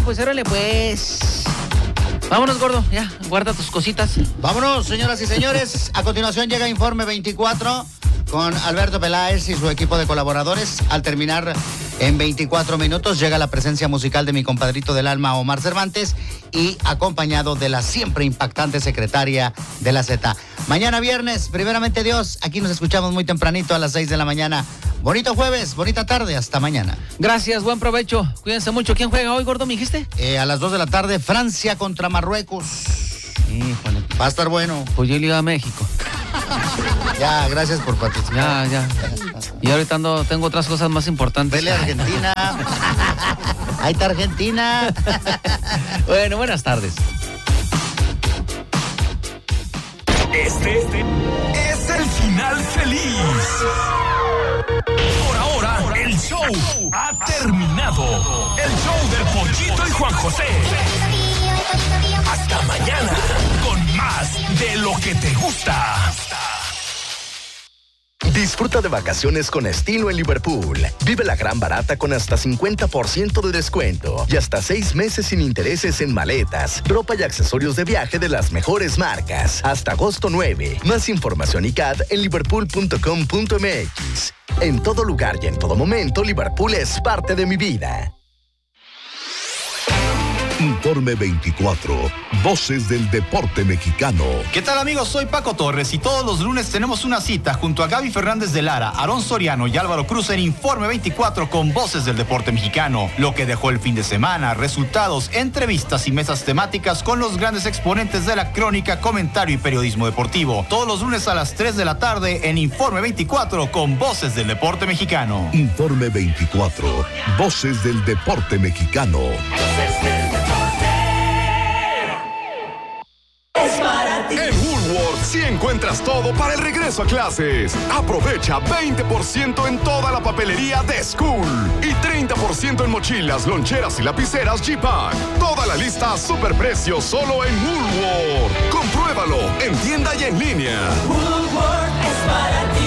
pues órale, pues. Vámonos, gordo, ya, guarda tus cositas. Vámonos, señoras y señores. A continuación llega Informe 24 con Alberto Peláez y su equipo de colaboradores. Al terminar en 24 minutos llega la presencia musical de mi compadrito del alma, Omar Cervantes, y acompañado de la siempre impactante secretaria de la Z. Mañana viernes, primeramente Dios, aquí nos escuchamos muy tempranito a las 6 de la mañana. Bonito jueves, bonita tarde, hasta mañana. Gracias, buen provecho. Cuídense mucho. ¿Quién juega hoy, gordo, me dijiste? A las 2 de la tarde, Francia contra Marruecos. Híjole. Va a estar bueno. Pues yo Liga México. Ya, gracias por participar. Ya. Y ahorita tengo otras cosas más importantes. Vele Argentina. Ahí está Argentina. Bueno, buenas tardes. Este es el final feliz. Por ahora, el show ha terminado. El show del Pollito y Juan José. Hasta mañana con más de lo que te gusta. Disfruta de vacaciones con estilo en Liverpool. Vive la gran barata con hasta 50% de descuento y hasta 6 meses sin intereses en maletas, ropa y accesorios de viaje de las mejores marcas. Hasta agosto 9. Más información y CAD en liverpool.com.mx. En todo lugar y en todo momento, Liverpool es parte de mi vida. Informe 24, Voces del Deporte Mexicano. ¿Qué tal, amigos? Soy Paco Torres y todos los lunes tenemos una cita junto a Gaby Fernández de Lara, Aarón Soriano y Álvaro Cruz en Informe 24 con Voces del Deporte Mexicano. Lo que dejó el fin de semana, resultados, entrevistas y mesas temáticas con los grandes exponentes de la crónica, comentario y periodismo deportivo. Todos los lunes a las 3 de la tarde en Informe 24 con Voces del Deporte Mexicano. Informe 24, Voces del Deporte Mexicano. En Woolworth sí encuentras todo para el regreso a clases. Aprovecha 20% en toda la papelería de School y 30% en mochilas, loncheras y lapiceras G-Pack. Toda la lista a superprecio solo en Woolworth. Compruébalo en tienda y en línea. Woolworth es para ti.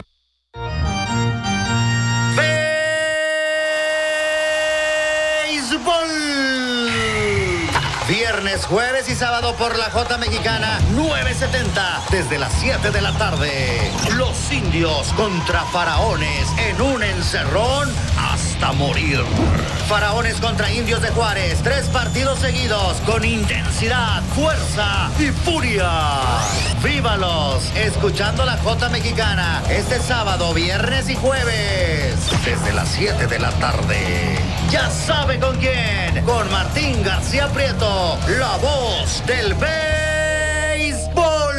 Viernes, jueves y sábado por la J Mexicana 970 desde las 7 de la tarde. Los Indios contra Faraones en un encerrón hasta morir. Faraones contra Indios de Juárez. 3 partidos seguidos con intensidad, fuerza y furia. ¡Vívalos! Escuchando la J Mexicana este sábado, viernes y jueves desde las 7 de la tarde. Ya sabe con quién. Con Martín García Prieto, la voz del béisbol.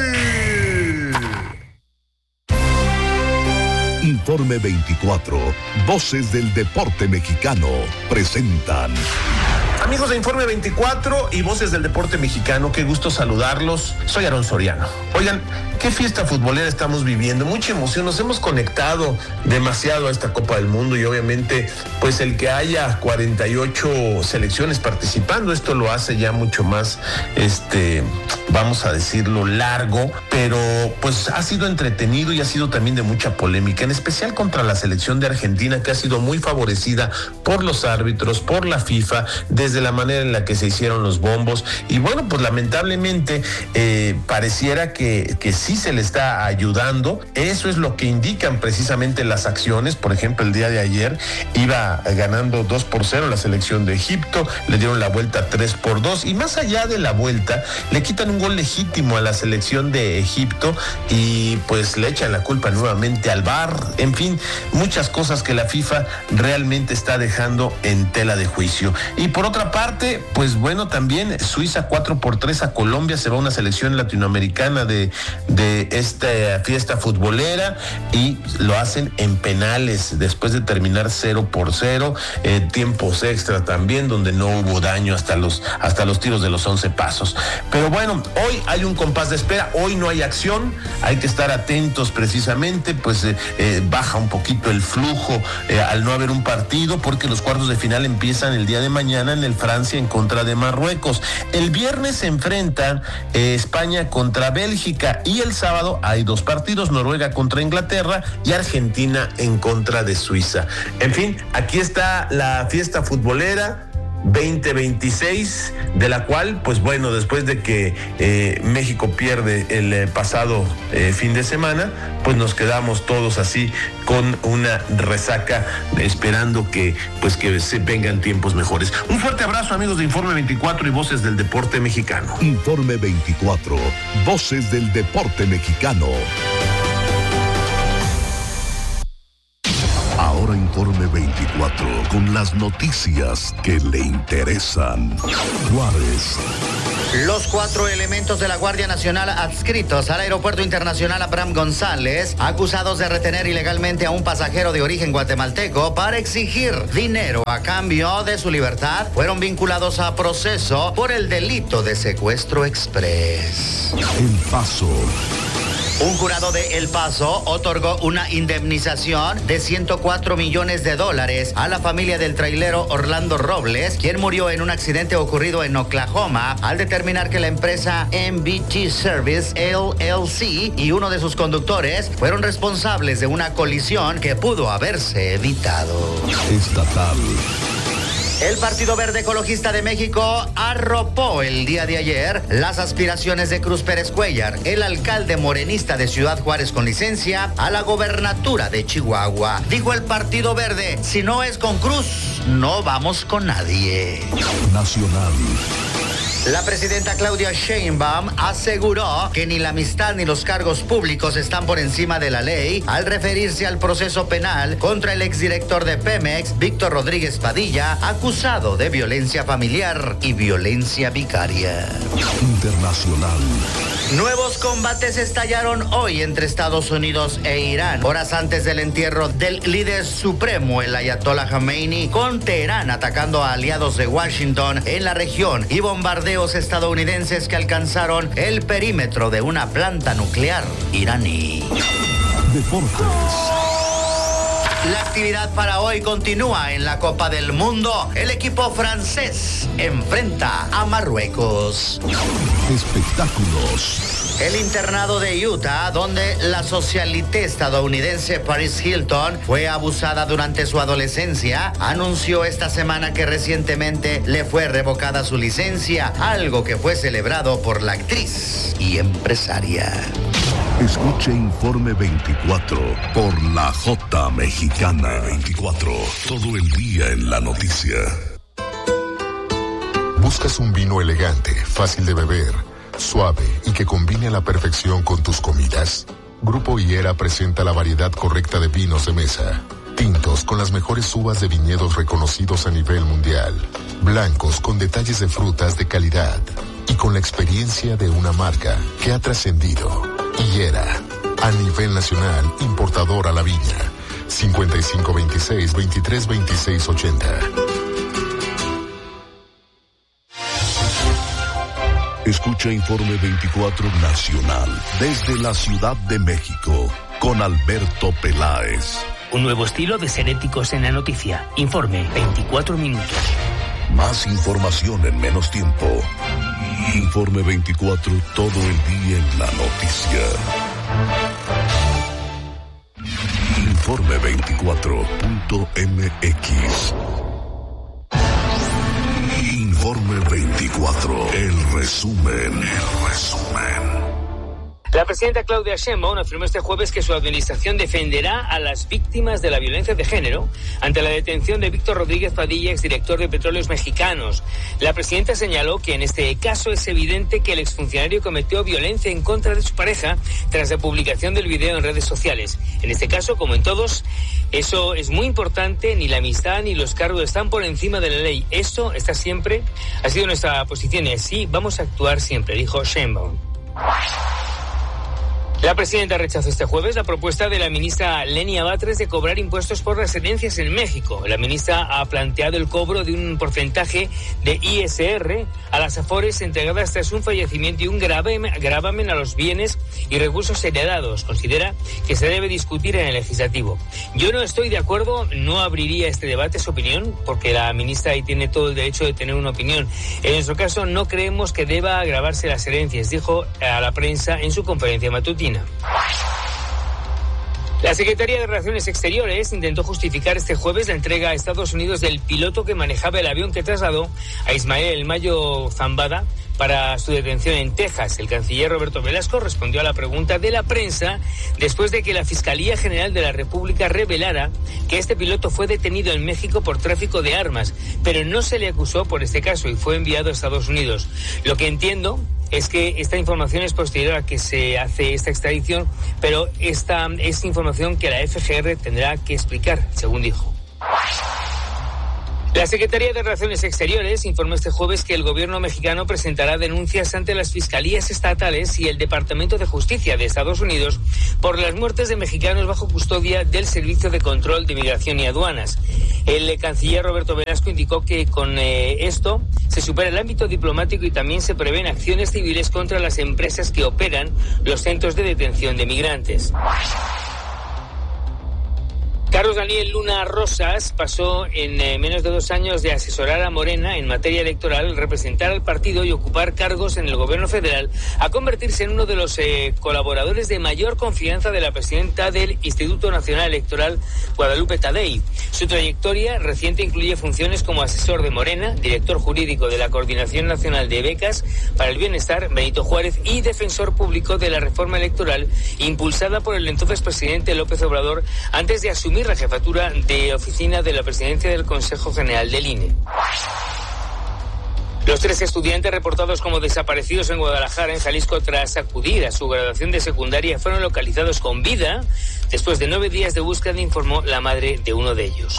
Informe 24, Voces del Deporte Mexicano presentan. Amigos de Informe 24 y Voces del Deporte Mexicano, qué gusto saludarlos. Soy Aarón Soriano. Oigan, qué fiesta futbolera estamos viviendo, mucha emoción, nos hemos conectado demasiado a esta Copa del Mundo y obviamente pues el que haya 48 selecciones participando, esto lo hace ya mucho más, vamos a decirlo, largo, pero pues ha sido entretenido y ha sido también de mucha polémica, en especial contra la selección de Argentina, que ha sido muy favorecida por los árbitros, por la FIFA, desde la manera en la que se hicieron los bombos y bueno, pues lamentablemente pareciera que sí se le está ayudando. Eso es lo que indican precisamente las acciones. Por ejemplo, el día de ayer iba ganando 2-0 la selección de Egipto, le dieron la vuelta 3-2 y más allá de la vuelta le quitan un gol legítimo a la selección de Egipto y pues le echan la culpa nuevamente al VAR. En fin, muchas cosas que la FIFA realmente está dejando en tela de juicio. Y por otra parte, pues bueno, también Suiza 4-3 a Colombia, se va una selección latinoamericana de esta fiesta futbolera y lo hacen en penales después de terminar 0-0, tiempos extra también donde no hubo daño hasta los tiros de los 11 pasos. Pero bueno, hoy hay un compás de espera, hoy no hay acción, hay que estar atentos precisamente, pues baja un poquito el flujo al no haber un partido porque los cuartos de final empiezan el día de mañana en el Francia en contra de Marruecos. El viernes se enfrentan España contra Bélgica y el sábado hay 2 partidos, Noruega contra Inglaterra y Argentina en contra de Suiza. En fin, aquí está la fiesta futbolera. 2026, de la cual, pues bueno, después de que México pierde el pasado fin de semana, pues nos quedamos todos así con una resaca, esperando que se vengan tiempos mejores. Un fuerte abrazo, amigos de Informe 24 y Voces del Deporte Mexicano. Informe 24, Voces del Deporte Mexicano. Ahora Informe 24, con las noticias que le interesan. Juárez. Los 4 elementos de la Guardia Nacional adscritos al Aeropuerto Internacional Abraham González, acusados de retener ilegalmente a un pasajero de origen guatemalteco para exigir dinero a cambio de su libertad, fueron vinculados a proceso por el delito de secuestro express. El Paso. Un jurado de El Paso otorgó una indemnización de $104 millones a la familia del trailero Orlando Robles, quien murió en un accidente ocurrido en Oklahoma, al determinar que la empresa MBT Service LLC y uno de sus conductores fueron responsables de una colisión que pudo haberse evitado. Estatal. El Partido Verde Ecologista de México arropó el día de ayer las aspiraciones de Cruz Pérez Cuellar, el alcalde morenista de Ciudad Juárez con licencia, a la gobernatura de Chihuahua. Dijo el Partido Verde: si no es con Cruz, no vamos con nadie. Nacional. La presidenta Claudia Sheinbaum aseguró que ni la amistad ni los cargos públicos están por encima de la ley al referirse al proceso penal contra el exdirector de Pemex, Víctor Rodríguez Padilla, acusado de violencia familiar y violencia vicaria. Internacional. Nuevos combates estallaron hoy entre Estados Unidos e Irán, horas antes del entierro del líder supremo, el Ayatollah Khomeini, con Teherán atacando a aliados de Washington en la región y bombardeos estadounidenses que alcanzaron el perímetro de una planta nuclear iraní. Deportes. La actividad para hoy continúa en la Copa del Mundo. El equipo francés enfrenta a Marruecos. Espectáculos. El internado de Utah, donde la socialité estadounidense Paris Hilton fue abusada durante su adolescencia, anunció esta semana que recientemente le fue revocada su licencia, algo que fue celebrado por la actriz y empresaria. Escuche Informe 24 por la J Mexicana. 24, todo el día en la noticia. ¿Buscas un vino elegante, fácil de beber, suave y que combine a la perfección con tus comidas? Grupo Higuera presenta la variedad correcta de vinos de mesa. Tintos con las mejores uvas de viñedos reconocidos a nivel mundial. Blancos con detalles de frutas de calidad. Y con la experiencia de una marca que ha trascendido. Higuera, a nivel nacional, importador a la viña. 5526-232680. Escucha Informe 24 Nacional desde la Ciudad de México con Alberto Peláez. Un nuevo estilo de ser éticos en la noticia. Informe 24 minutos. Más información en menos tiempo. Informe 24, todo el día en la noticia. Informe 24.mx. Informe 24, el resumen. La presidenta Claudia Sheinbaum afirmó este jueves que su administración defenderá a las víctimas de la violencia de género ante la detención de Víctor Rodríguez Padilla, exdirector de Petróleos Mexicanos. La presidenta señaló que en este caso es evidente que el exfuncionario cometió violencia en contra de su pareja tras la publicación del video en redes sociales. En este caso, como en todos, eso es muy importante, ni la amistad ni los cargos están por encima de la ley. Esto está siempre, ha sido nuestra posición y así vamos a actuar siempre, dijo Sheinbaum. La presidenta rechazó este jueves la propuesta de la ministra Lenia Batres de cobrar impuestos por las herencias en México. La ministra ha planteado el cobro de un porcentaje de ISR a las afores entregadas tras un fallecimiento y un gravamen a los bienes y recursos heredados. Considera que se debe discutir en el legislativo. Yo no estoy de acuerdo, no abriría este debate, su opinión, porque la ministra ahí tiene todo el derecho de tener una opinión. En nuestro caso no creemos que deba agravarse las herencias, dijo a la prensa en su conferencia matutina. La Secretaría de Relaciones Exteriores intentó justificar este jueves la entrega a Estados Unidos del piloto que manejaba el avión que trasladó a Ismael El Mayo Zambada para su detención en Texas. El canciller Roberto Velasco respondió a la pregunta de la prensa después de que la Fiscalía General de la República revelara que este piloto fue detenido en México por tráfico de armas, pero no se le acusó por este caso y fue enviado a Estados Unidos. Lo que entiendo es que esta información es posterior a que se hace esta extradición, pero esta es información que la FGR tendrá que explicar, según dijo. La Secretaría de Relaciones Exteriores informó este jueves que el gobierno mexicano presentará denuncias ante las fiscalías estatales y el Departamento de Justicia de Estados Unidos por las muertes de mexicanos bajo custodia del Servicio de Control de Migración y Aduanas. El canciller Roberto Velasco indicó que con esto se supera el ámbito diplomático y también se prevén acciones civiles contra las empresas que operan los centros de detención de migrantes. Carlos Daniel Luna Rosas pasó en menos de 2 años de asesorar a Morena en materia electoral, representar al partido y ocupar cargos en el gobierno federal, a convertirse en uno de los colaboradores de mayor confianza de la presidenta del Instituto Nacional Electoral, Guadalupe Tadei. Su trayectoria reciente incluye funciones como asesor de Morena, director jurídico de la Coordinación Nacional de Becas para el Bienestar, Benito Juárez, y defensor público de la reforma electoral impulsada por el entonces presidente López Obrador antes de asumir la jefatura de oficina de la presidencia del Consejo General del INE. Los 3 estudiantes reportados como desaparecidos en Guadalajara, en Jalisco, tras acudir a su graduación de secundaria, fueron localizados con vida después de 9 días de búsqueda, informó la madre de uno de ellos.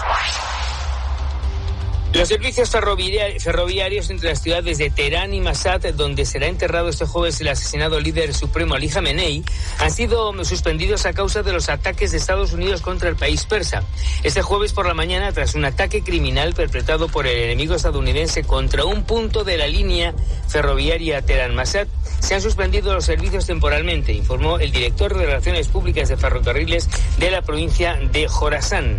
Los servicios ferroviarios entre las ciudades de Teherán y Mashhad, donde será enterrado este jueves el asesinado líder supremo Ali Khamenei, han sido suspendidos a causa de los ataques de Estados Unidos contra el país persa. Este jueves por la mañana, tras un ataque criminal perpetrado por el enemigo estadounidense contra un punto de la línea ferroviaria Teherán-Mashhad, se han suspendido los servicios temporalmente, informó el director de Relaciones Públicas de Ferrocarriles de la provincia de Jorasán.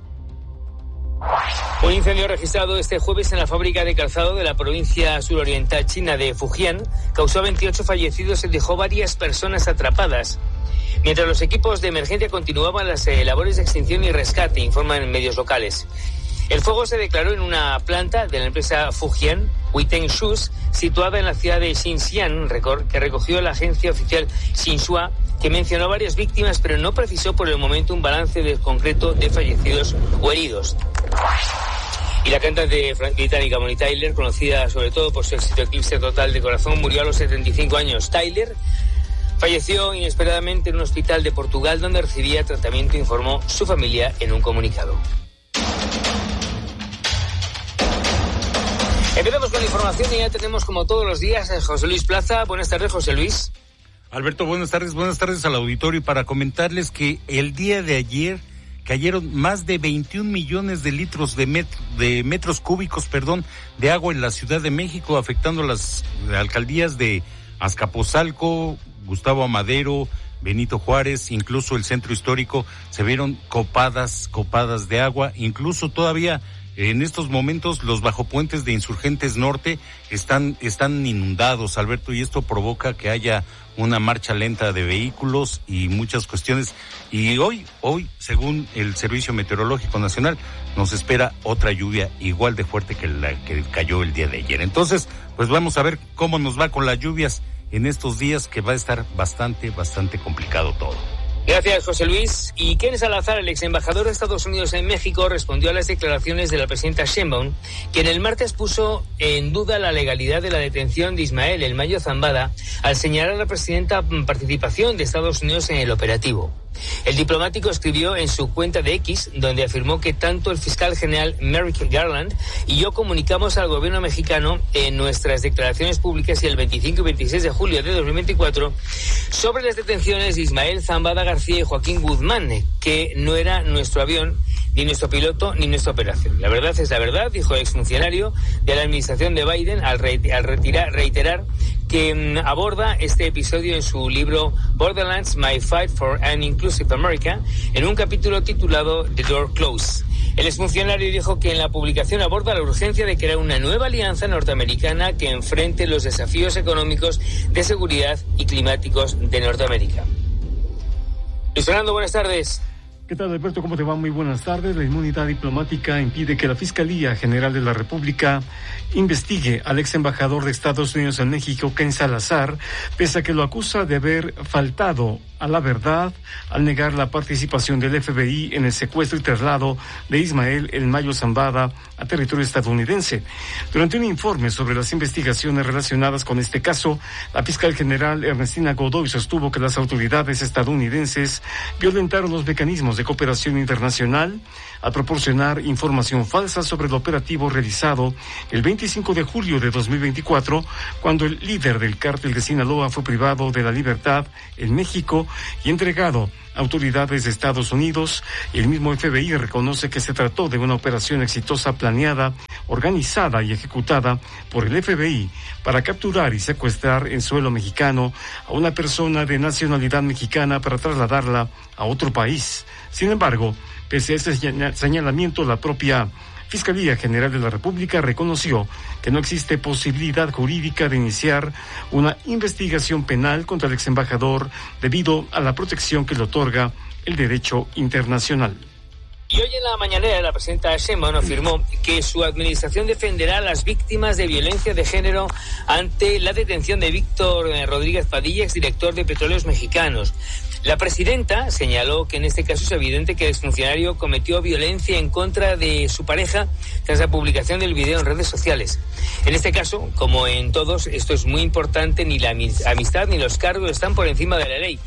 Un incendio registrado este jueves en la fábrica de calzado de la provincia suroriental china de Fujian causó 28 fallecidos y dejó varias personas atrapadas. Mientras los equipos de emergencia continuaban las labores de extinción y rescate, informan medios locales. El fuego se declaró en una planta de la empresa Fujian Weiteng Shoes, situada en la ciudad de Xinjiang, que recogió la agencia oficial Xinhua, que mencionó varias víctimas, pero no precisó por el momento un balance concreto de fallecidos o heridos. Y la cantante británica Bonnie Tyler, conocida sobre todo por su éxito Eclipse Total de Corazón, murió a los 75 años. Tyler falleció inesperadamente en un hospital de Portugal donde recibía tratamiento, informó su familia en un comunicado. Empezamos con la información y ya tenemos, como todos los días, a José Luis Plaza. Buenas tardes, José Luis. Alberto, buenas tardes al auditorio, para comentarles que el día de ayer cayeron más de 21 millones de litros de metros cúbicos de agua en la Ciudad de México, afectando las alcaldías de Azcapotzalco, Gustavo Amadero, Benito Juárez, incluso el centro histórico. Se vieron copadas de agua, incluso todavía en estos momentos los bajopuentes de Insurgentes Norte están inundados, Alberto, y esto provoca que haya una marcha lenta de vehículos y muchas cuestiones. Y hoy, según el Servicio Meteorológico Nacional, nos espera otra lluvia igual de fuerte que la que cayó el día de ayer. Entonces, pues vamos a ver cómo nos va con las lluvias en estos días, que va a estar bastante complicado todo. Gracias, José Luis. Y Ken Salazar, el ex embajador de Estados Unidos en México, respondió a las declaraciones de la presidenta Sheinbaum, quien el martes puso en duda la legalidad de la detención de Ismael El Mayo Zambada al señalar a la presidenta participación de Estados Unidos en el operativo. El diplomático escribió en su cuenta de X, donde afirmó que tanto el fiscal general Merrick Garland y yo comunicamos al gobierno mexicano en nuestras declaraciones públicas y el 25 y 26 de julio de 2024 sobre las detenciones de Ismael Zambada García y Joaquín Guzmán, que no era nuestro avión, ni nuestro piloto, ni nuestra operación. La verdad es la verdad, dijo el exfuncionario de la administración de Biden al reiterar que aborda este episodio en su libro Borderlands, My Fight for an Inclusive America, en un capítulo titulado The Door Closed. El exfuncionario dijo que en la publicación aborda la urgencia de crear una nueva alianza norteamericana que enfrente los desafíos económicos, de seguridad y climáticos de Norteamérica. Luis Fernando, buenas tardes. ¿Qué tal, Alberto? ¿Cómo te va? Muy buenas tardes. La inmunidad diplomática impide que la Fiscalía General de la República investigue al ex embajador de Estados Unidos en México, Ken Salazar, pese a que lo acusa de haber faltado a la verdad al negar la participación del FBI en el secuestro y traslado de Ismael El Mayo Zambada a territorio estadounidense. Durante un informe sobre las investigaciones relacionadas con este caso, la fiscal general Ernestina Godoy sostuvo que las autoridades estadounidenses violentaron los mecanismos de cooperación internacional al proporcionar información falsa sobre el operativo realizado el 25 de julio de 2024, cuando el líder del cártel de Sinaloa fue privado de la libertad en México y entregado a autoridades de Estados Unidos. El mismo FBI reconoce que se trató de una operación exitosa planeada, organizada y ejecutada por el FBI para capturar y secuestrar en suelo mexicano a una persona de nacionalidad mexicana para trasladarla a otro país. Sin embargo, pese a ese señalamiento, la propia Fiscalía General de la República reconoció que no existe posibilidad jurídica de iniciar una investigación penal contra el ex embajador debido a la protección que le otorga el derecho internacional. Y hoy en la mañanera la presidenta Sheinbaum afirmó que su administración defenderá a las víctimas de violencia de género ante la detención de Víctor Rodríguez Padilla, exdirector de Petróleos Mexicanos. La presidenta señaló que en este caso es evidente que el exfuncionario cometió violencia en contra de su pareja tras la publicación del video en redes sociales. En este caso, como en todos, esto es muy importante, ni la amistad ni los cargos están por encima de la ley.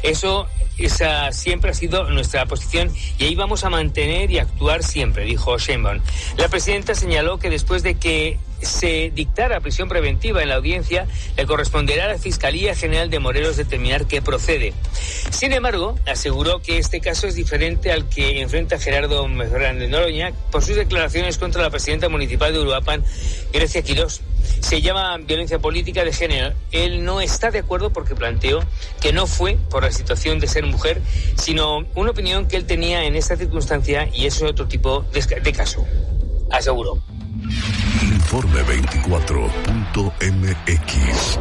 Esa siempre ha sido nuestra posición y ahí vamos a mantener y actuar siempre, dijo Sheinbaum. La presidenta señaló que después de que se dictara prisión preventiva en la audiencia, le corresponderá a la Fiscalía General de Morelos determinar qué procede. Sin embargo, aseguró que este caso es diferente al que enfrenta Gerardo Fernández Noroña por sus declaraciones contra la presidenta municipal de Uruapan, Grecia Quirós. Se llama violencia política de género. Él no está de acuerdo porque planteó que no fue por la situación de ser mujer, sino una opinión que él tenía en esta circunstancia y eso es otro tipo de caso, aseguró. Informe 24.mx.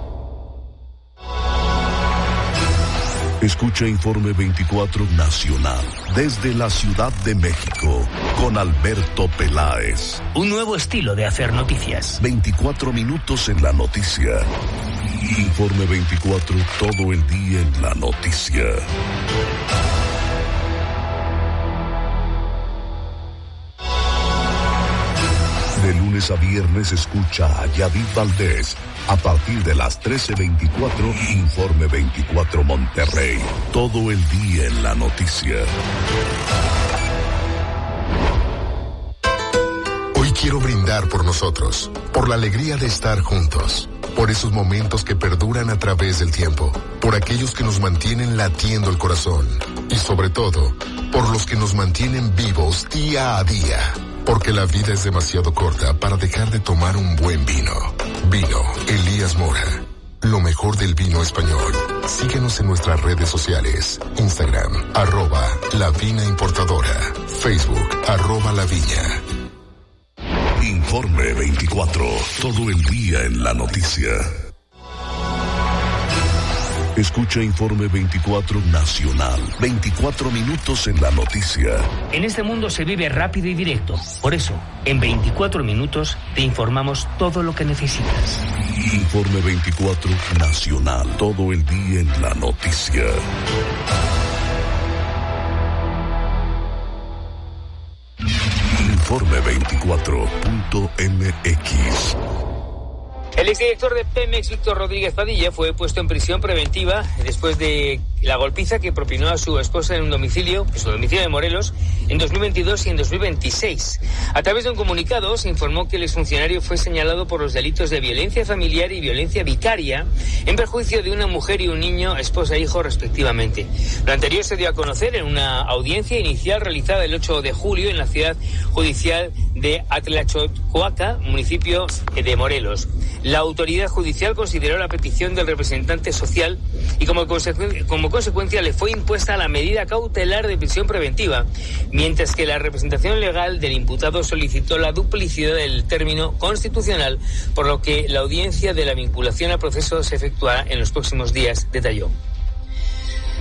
Escucha Informe 24 Nacional desde la Ciudad de México con Alberto Peláez. Un nuevo estilo de hacer noticias. 24 minutos en la noticia. Informe 24, todo el día en la noticia. De lunes a viernes escucha a Yadid Valdés a partir de las 13:24, Informe 24 Monterrey. Todo el día en la noticia. Hoy quiero brindar por nosotros, por la alegría de estar juntos, por esos momentos que perduran a través del tiempo, por aquellos que nos mantienen latiendo el corazón y sobre todo, por los que nos mantienen vivos día a día. Porque la vida es demasiado corta para dejar de tomar un buen vino. Vino Elías Mora. Lo mejor del vino español. Síguenos en nuestras redes sociales. Instagram, @La-Vina Importadora. Facebook, @La Viña. Informe 24, todo el día en la noticia. Escucha Informe 24 Nacional, 24 minutos en la noticia. En este mundo se vive rápido y directo. Por eso, en 24 minutos te informamos todo lo que necesitas. Informe 24 Nacional, todo el día en la noticia. Informe 24.mx. El exdirector de Pemex, Víctor Rodríguez Padilla, fue puesto en prisión preventiva después de la golpiza que propinó a su esposa en su domicilio de Morelos, en 2022 y en 2026. A través de un comunicado se informó que el exfuncionario fue señalado por los delitos de violencia familiar y violencia vicaria en perjuicio de una mujer y un niño, esposa e hijo respectivamente. Lo anterior se dio a conocer en una audiencia inicial realizada el 8 de julio en la ciudad judicial de Atlachotcoaca, municipio de Morelos. La autoridad judicial consideró la petición del representante social y como consecuencia le fue impuesta la medida cautelar de prisión preventiva, mientras que la representación legal del imputado solicitó la duplicidad del término constitucional, por lo que la audiencia de la vinculación al proceso se efectuará en los próximos días, detalló.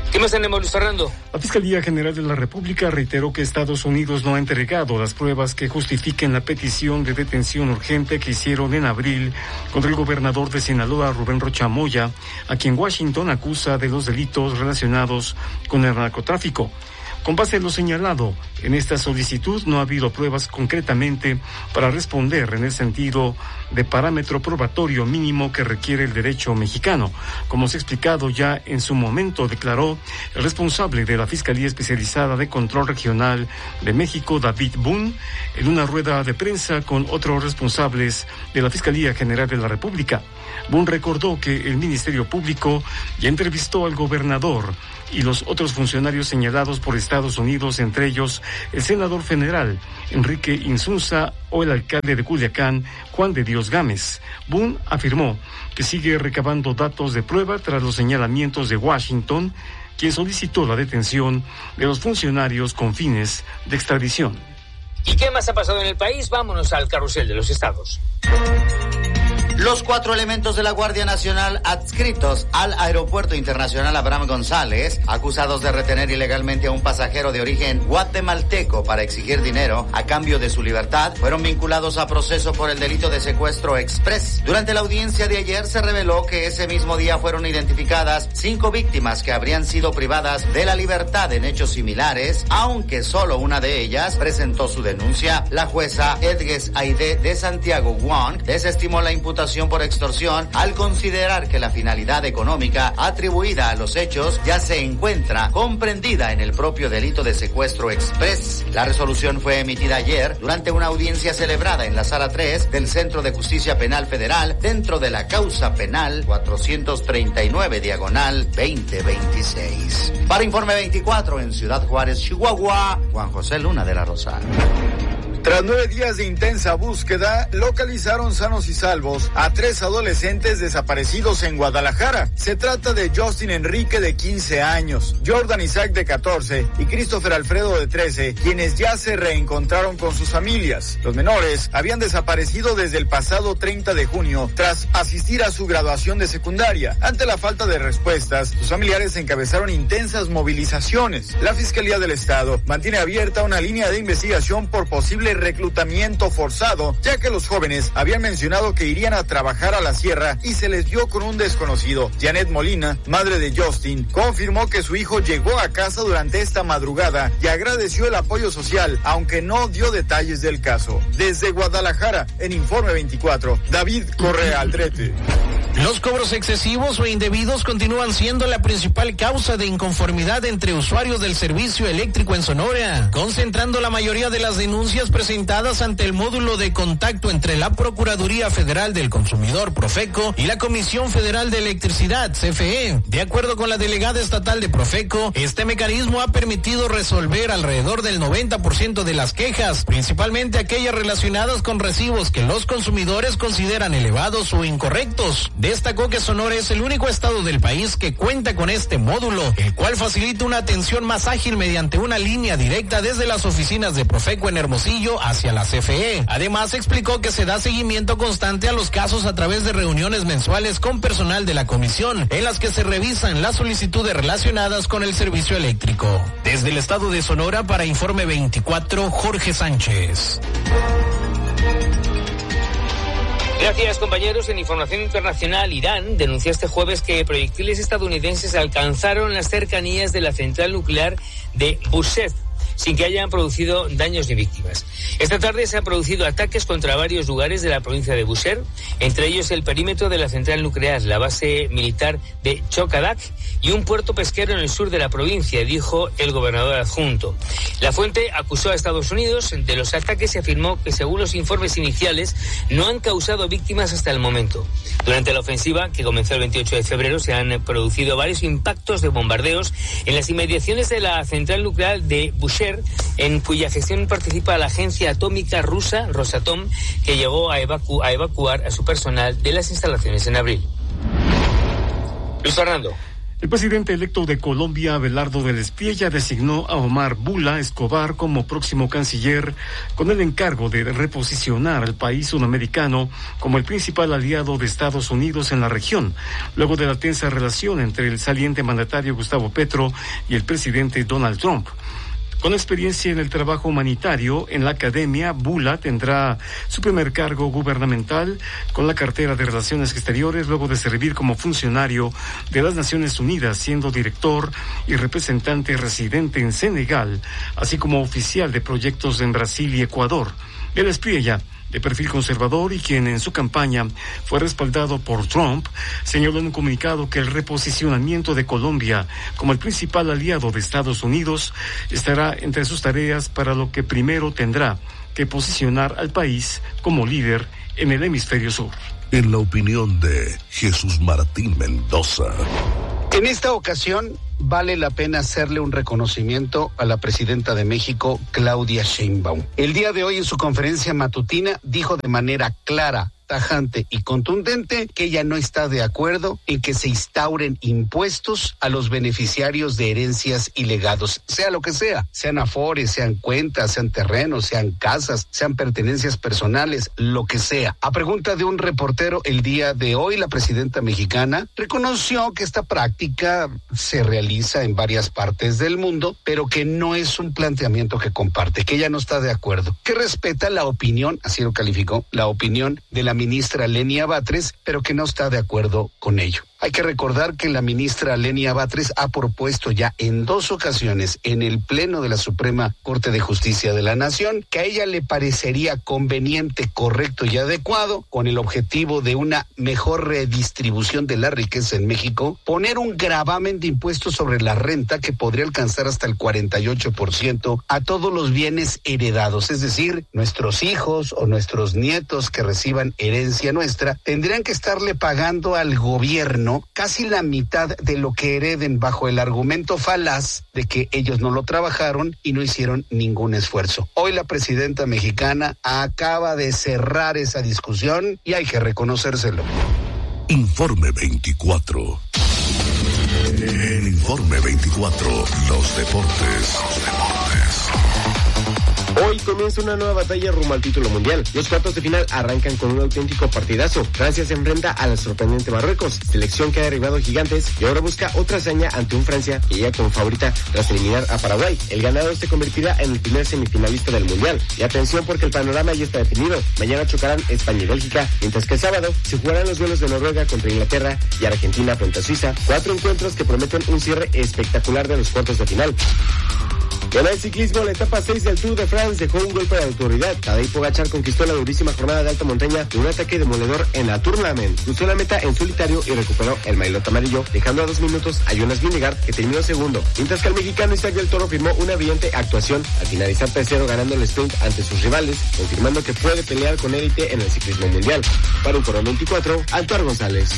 ¿Qué más tenemos, Luis Fernando? La Fiscalía General de la República reiteró que Estados Unidos no ha entregado las pruebas que justifiquen la petición de detención urgente que hicieron en abril contra el gobernador de Sinaloa, Rubén Rocha Moya, a quien Washington acusa de los delitos relacionados con el narcotráfico. Con base en lo señalado, en esta solicitud no ha habido pruebas concretamente para responder en el sentido de parámetro probatorio mínimo que requiere el derecho mexicano. Como se ha explicado ya en su momento, declaró el responsable de la Fiscalía Especializada de Control Regional de México, David Boone, en una rueda de prensa con otros responsables de la Fiscalía General de la República. Boone recordó que el Ministerio Público ya entrevistó al gobernador y los otros funcionarios señalados por Estados Unidos, entre ellos el senador federal Enrique Insunza o el alcalde de Culiacán, Juan de Dios Gámez. Boone afirmó que sigue recabando datos de prueba tras los señalamientos de Washington, quien solicitó la detención de los funcionarios con fines de extradición. ¿Y qué más ha pasado en el país? Vámonos al carrusel de los estados. Los 4 elementos de la Guardia Nacional adscritos al Aeropuerto Internacional Abraham González, acusados de retener ilegalmente a un pasajero de origen guatemalteco para exigir dinero a cambio de su libertad, fueron vinculados a proceso por el delito de secuestro express. Durante la audiencia de ayer se reveló que ese mismo día fueron identificadas 5 víctimas que habrían sido privadas de la libertad en hechos similares, aunque solo una de ellas presentó su denuncia. La jueza Edges Aide de Santiago Wong desestimó la imputación por extorsión al considerar que la finalidad económica atribuida a los hechos ya se encuentra comprendida en el propio delito de secuestro express. La resolución fue emitida ayer durante una audiencia celebrada en la Sala 3 del Centro de Justicia Penal Federal dentro de la causa penal 439/2026. Para Informe 24 en Ciudad Juárez, Chihuahua, Juan José Luna de la Rosa. Tras 9 días de intensa búsqueda, localizaron sanos y salvos a 3 adolescentes desaparecidos en Guadalajara. Se trata de Justin Enrique, de 15 años, Jordan Isaac, de 14, y Christopher Alfredo, de 13, quienes ya se reencontraron con sus familias. Los menores habían desaparecido desde el pasado 30 de junio, tras asistir a su graduación de secundaria. Ante la falta de respuestas, sus familiares encabezaron intensas movilizaciones. La Fiscalía del Estado mantiene abierta una línea de investigación por posible reclutamiento forzado, ya que los jóvenes habían mencionado que irían a trabajar a la sierra y se les dio con un desconocido. Janet Molina, madre de Justin, confirmó que su hijo llegó a casa durante esta madrugada y agradeció el apoyo social, aunque no dio detalles del caso. Desde Guadalajara, en Informe 24, David Correa Aldrete. Los cobros excesivos o indebidos continúan siendo la principal causa de inconformidad entre usuarios del servicio eléctrico en Sonora, concentrando la mayoría de las denuncias presentadas ante el módulo de contacto entre la Procuraduría Federal del Consumidor, Profeco, y la Comisión Federal de Electricidad, CFE. De acuerdo con la delegada estatal de Profeco, este mecanismo ha permitido resolver alrededor del 90% de las quejas, principalmente aquellas relacionadas con recibos que los consumidores consideran elevados o incorrectos. Destacó que Sonora es el único estado del país que cuenta con este módulo, el cual facilita una atención más ágil mediante una línea directa desde las oficinas de Profeco en Hermosillo hacia la CFE. Además, explicó que se da seguimiento constante a los casos a través de reuniones mensuales con personal de la comisión, en las que se revisan las solicitudes relacionadas con el servicio eléctrico. Desde el estado de Sonora, para Informe 24, Jorge Sánchez. Gracias, compañeros. En información internacional, Irán denunció este jueves que proyectiles estadounidenses alcanzaron las cercanías de la central nuclear de Bushehr, sin que hayan producido daños ni víctimas. Esta tarde se han producido ataques contra varios lugares de la provincia de Bushehr, entre ellos el perímetro de la central nuclear, la base militar de Chokadak y un puerto pesquero en el sur de la provincia, dijo el gobernador adjunto. La fuente acusó a Estados Unidos de los ataques y afirmó que, según los informes iniciales, no han causado víctimas hasta el momento. Durante la ofensiva, que comenzó el 28 de febrero, se han producido varios impactos de bombardeos en las inmediaciones de la central nuclear de Bushehr, en cuya gestión participa la agencia atómica rusa Rosatom, que llegó a evacuar a su personal de las instalaciones en abril. Luis Fernando. El presidente electo de Colombia, Abelardo del Espriella, designó a Omar Bula Escobar como próximo canciller, con el encargo de reposicionar al país sudamericano como el principal aliado de Estados Unidos en la región, luego de la tensa relación entre el saliente mandatario Gustavo Petro y el presidente Donald Trump. Con experiencia en el trabajo humanitario en la academia, Bula tendrá su primer cargo gubernamental con la cartera de Relaciones Exteriores luego de servir como funcionario de las Naciones Unidas, siendo director y representante residente en Senegal, así como oficial de proyectos en Brasil y Ecuador. El Espriella, de perfil conservador y quien en su campaña fue respaldado por Trump, señaló en un comunicado que el reposicionamiento de Colombia como el principal aliado de Estados Unidos estará entre sus tareas, para lo que primero tendrá que posicionar al país como líder en el hemisferio sur. En la opinión de Jesús Martín Mendoza. En esta ocasión vale la pena hacerle un reconocimiento a la presidenta de México, Claudia Sheinbaum. El día de hoy en su conferencia matutina dijo de manera clara, tajante y contundente que ella no está de acuerdo en que se instauren impuestos a los beneficiarios de herencias y legados, sea lo que sea, sean afores, sean cuentas, sean terrenos, sean casas, sean pertenencias personales, lo que sea. A pregunta de un reportero el día de hoy, la presidenta mexicana reconoció que esta práctica se realiza en varias partes del mundo, pero que no es un planteamiento que comparte, que ella no está de acuerdo, que respeta la opinión, así lo calificó, la opinión de la ministra Lenia Batres, pero que no está de acuerdo con ello. Hay que recordar que la ministra Lenia Batres ha propuesto ya en 2 ocasiones en el Pleno de la Suprema Corte de Justicia de la Nación que a ella le parecería conveniente, correcto y adecuado, con el objetivo de una mejor redistribución de la riqueza en México, poner un gravamen de impuestos sobre la renta que podría alcanzar hasta el 48% a todos los bienes heredados. Es decir, nuestros hijos o nuestros nietos que reciban herencia nuestra tendrían que estarle pagando al gobierno casi la mitad de lo que hereden, bajo el argumento falaz de que ellos no lo trabajaron y no hicieron ningún esfuerzo. Hoy la presidenta mexicana acaba de cerrar esa discusión y hay que reconocérselo. Informe 24. En Informe 24, los deportes. Hoy comienza una nueva batalla rumbo al título mundial. Los cuartos de final arrancan con un auténtico partidazo. Francia se enfrenta a la sorprendente Marruecos, selección que ha derribado gigantes y ahora busca otra hazaña ante un Francia que llega como favorita tras eliminar a Paraguay. El ganador se convertirá en el primer semifinalista del mundial. Y atención, porque el panorama ya está definido. Mañana chocarán España y Bélgica, mientras que el sábado se jugarán los duelos de Noruega contra Inglaterra y Argentina frente a Suiza. 4 encuentros que prometen un cierre espectacular de los cuartos de final. En el ciclismo, la etapa 6 del Tour de France dejó un golpe de autoridad. Tadej Pogačar conquistó la durísima jornada de alta montaña de un ataque demoledor en la Tournament. Cruzó la meta en solitario y recuperó el maillot amarillo, dejando a 2 minutos a Jonas Vingegaard, que terminó segundo. Mientras que el mexicano Isaac del Toro firmó una brillante actuación al finalizar tercero, ganando el sprint ante sus rivales, confirmando que puede pelear con élite en el ciclismo mundial. Para un Foro 24, Altuar González.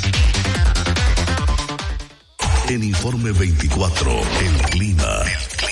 En Informe 24, el clima.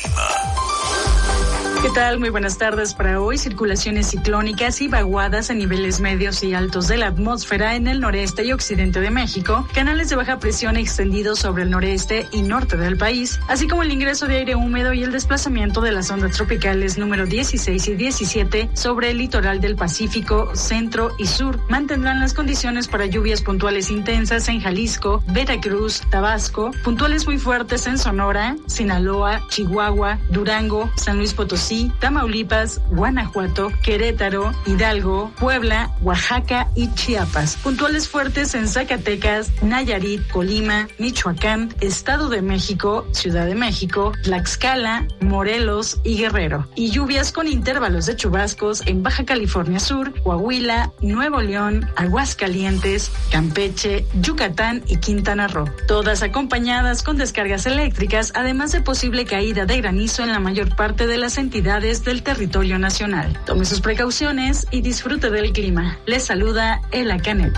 ¿Qué tal? Muy buenas tardes para hoy. Circulaciones ciclónicas y vaguadas a niveles medios y altos de la atmósfera en el noreste y occidente de México, canales de baja presión extendidos sobre el noreste y norte del país, así como el ingreso de aire húmedo y el desplazamiento de las ondas tropicales número 16 y 17 sobre el litoral del Pacífico, centro y sur, mantendrán las condiciones para lluvias puntuales intensas en Jalisco, Veracruz, Tabasco, puntuales muy fuertes en Sonora, Sinaloa, Chihuahua, Durango, San Luis Potosí, Tamaulipas, Guanajuato, Querétaro, Hidalgo, Puebla, Oaxaca y Chiapas. Puntuales fuertes en Zacatecas, Nayarit, Colima, Michoacán, Estado de México, Ciudad de México, Tlaxcala, Morelos y Guerrero. Y lluvias con intervalos de chubascos en Baja California Sur, Coahuila, Nuevo León, Aguascalientes, Campeche, Yucatán y Quintana Roo. Todas acompañadas con descargas eléctricas, además de posible caída de granizo en la mayor parte de las entidades del territorio nacional. Tome sus precauciones y disfrute del clima. Les saluda Ela Canet.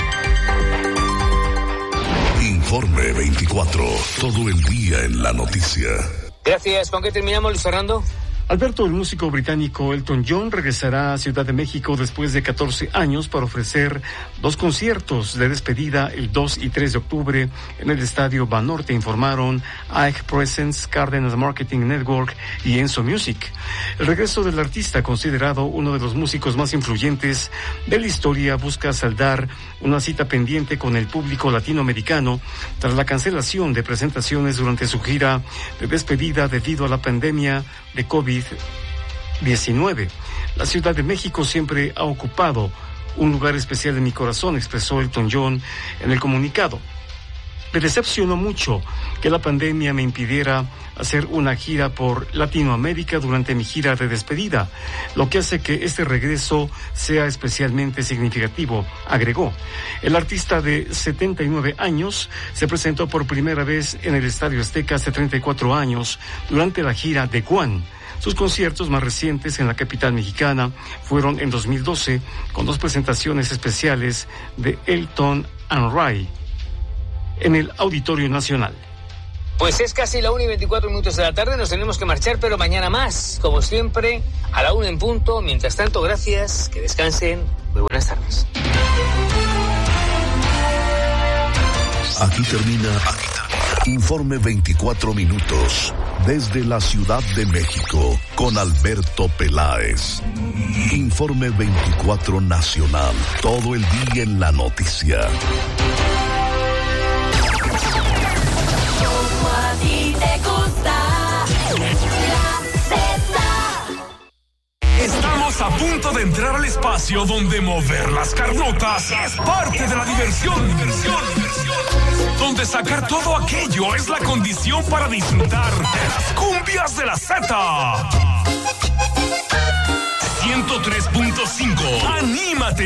Informe 24, todo el día en la noticia. Gracias. ¿Con qué terminamos, Luis Fernando? Alberto, el músico británico Elton John, regresará a Ciudad de México después de 14 años para ofrecer 2 conciertos de despedida el 2 y 3 de octubre en el Estadio Banorte, informaron AEG Presence, Cárdenas Marketing Network y Enzo Music. El regreso del artista, considerado uno de los músicos más influyentes de la historia, busca saldar una cita pendiente con el público latinoamericano tras la cancelación de presentaciones durante su gira de despedida debido a la pandemia de COVID-19. La Ciudad de México siempre ha ocupado un lugar especial en mi corazón, expresó Elton John en el comunicado. Me decepcionó mucho que la pandemia me impidiera hacer una gira por Latinoamérica durante mi gira de despedida, lo que hace que este regreso sea especialmente significativo, agregó. El artista de 79 años se presentó por primera vez en el Estadio Azteca hace 34 años durante la gira de Guam. Sus conciertos más recientes en la capital mexicana fueron en 2012, con 2 presentaciones especiales de Elton and Ray en el Auditorio Nacional. Pues es casi la 1:24 de la tarde, nos tenemos que marchar, pero mañana más, como siempre, a la 1 en punto. Mientras tanto, gracias, que descansen, muy buenas tardes. Aquí termina Informe 24 minutos desde la Ciudad de México con Alberto Peláez. Informe 24 nacional, todo el día en la noticia. Como a ti te gusta, la Z. Estamos a punto de entrar al espacio donde mover las carnotas es parte de la diversión. Donde sacar todo aquello es la condición para disfrutar de las cumbias de la Z. 103.5. ¡Anímate!